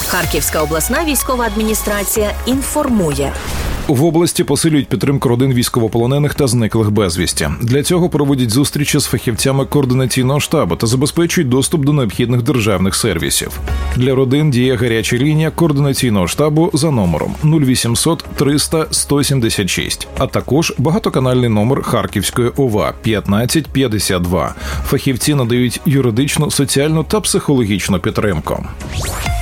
Харківська обласна військова адміністрація інформує. В області посилюють підтримку родин військовополонених та зниклих безвісті. Для цього проводять зустрічі з фахівцями координаційного штабу та забезпечують доступ до необхідних державних сервісів. Для родин діє гаряча лінія координаційного штабу за номером 0800 300 176, а також багатоканальний номер Харківської ОВА 1552. Фахівці надають юридичну, соціальну та психологічну підтримку.